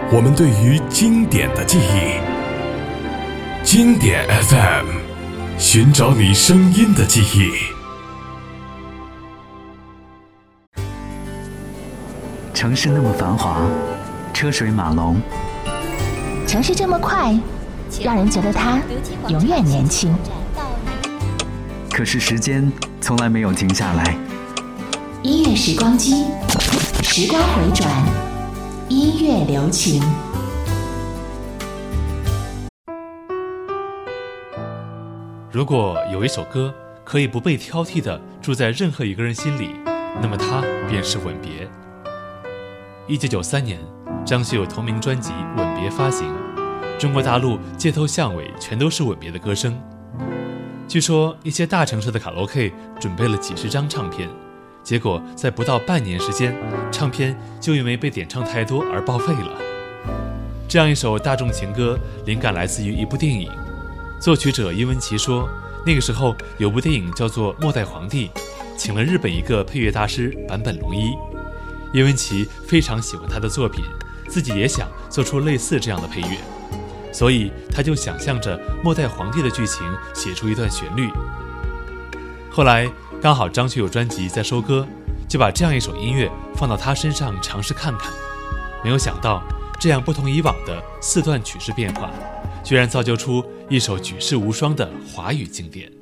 我们对于经典的记忆。经典 FM， 寻找你声音的记忆。 城市那么繁华，车水马龙， 城市这么快，让人觉得它永远年轻。 可是时间从来没有停下来。 音乐时光机，时光回转，音乐留情。 如果有一首歌可以不被挑剔地住在任何一个人心里，那么它便是《吻别》。1993年，张学友同名专辑《吻别》发行，中国大陆街头巷尾全都是吻别的歌声。据说一些大城市的卡拉 OK 准备了几十张唱片，结果在不到半年时间，唱片就因为被点唱太多而报废了。这样一首大众情歌，灵感来自于一部电影。作曲者伊文奇说，那个时候有部电影叫做《末代皇帝》，请了日本一个配乐大师坂本龙一。伊文奇非常喜欢他的作品，自己也想做出类似这样的配乐，所以他就想象着末代皇帝的剧情写出一段旋律。后来刚好张学友专辑在收歌，就把这样一首音乐放到他身上尝试看看。没有想到这样不同以往的4段曲式变化，居然造就出一首举世无双的华语经典。